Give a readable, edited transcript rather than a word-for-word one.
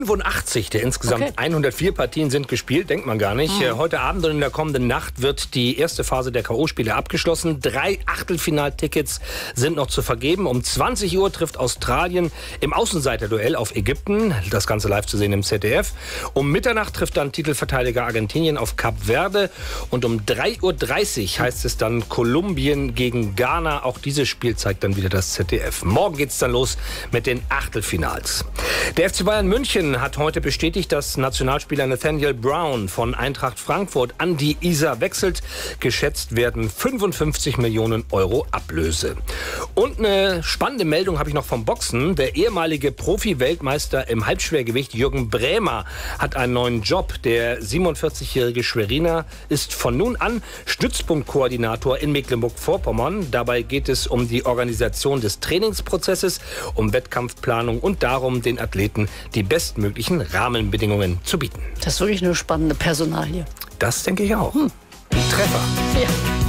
85 der insgesamt 104 Partien sind gespielt, denkt man gar nicht. Heute Abend und in der kommenden Nacht wird die erste Phase der K.O.-Spiele abgeschlossen. 3 Achtelfinaltickets sind noch zu vergeben. Um 20 Uhr trifft Australien im Außenseiterduell auf Ägypten. Das Ganze live zu sehen im ZDF. Um Mitternacht trifft dann Titelverteidiger Argentinien auf Kap Verde. Und um 3:30 Uhr heißt es dann Kolumbien gegen Ghana. Auch dieses Spiel zeigt dann wieder das ZDF. Morgen geht's dann los mit den Achtelfinals. Der FC Bayern München hat heute bestätigt, dass Nationalspieler Nathaniel Brown von Eintracht Frankfurt an die Isar wechselt. Geschätzt werden 55 Millionen Euro Ablöse. Und eine spannende Meldung habe ich noch vom Boxen. Der ehemalige Profi-Weltmeister im Halbschwergewicht Jürgen Brähmer hat einen neuen Job. Der 47-jährige Schweriner ist von nun an Stützpunktkoordinator in Mecklenburg-Vorpommern. Dabei geht es um die Organisation des Trainingsprozesses, um Wettkampfplanung und darum, den Athleten die bestmöglichen Rahmenbedingungen zu bieten. Das ist wirklich eine spannende Personalie. Das denke ich auch. Treffer. Ja.